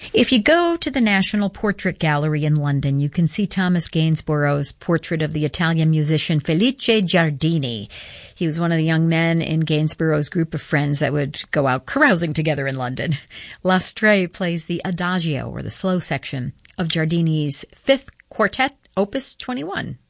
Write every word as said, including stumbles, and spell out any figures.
If you go to the National Portrait Gallery in London, you can see Thomas Gainsborough's portrait of the Italian musician Felice Giardini. He was one of the young men in Gainsborough's group of friends that would go out carousing together in London. Lastre plays the Adagio, or the slow section, of Giardini's fifth quartet, Opus twenty-one.